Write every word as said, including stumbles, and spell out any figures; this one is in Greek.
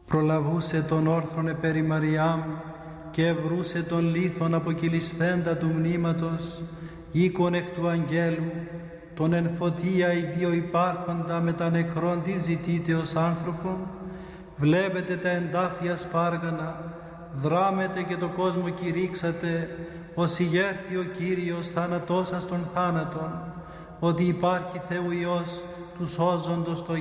Προλαβούσε τον όρθρον επέρι Μαριάμ και ευρούσε τον λίθον αποκυλισθέντα του μνήματος, οίκον εκ του αγγέλου, τον εν φωτία οι δύο υπάρχοντα με τα νεκρόν τι ζητείτε ως άνθρωπον, βλέπετε τα εντάφια σπάργανα, δράμετε και το κόσμο κηρύξατε, ως ηγέρθη ο Κύριος θάνατώσας των θάνατων, ότι υπάρχει Θεού Υιός του σώζοντος το